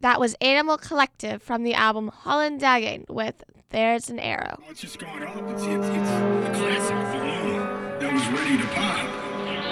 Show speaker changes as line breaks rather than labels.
That was Animal Collective from the album Holland Dagging with There's an Arrow.
It's just gone up. It's a classic.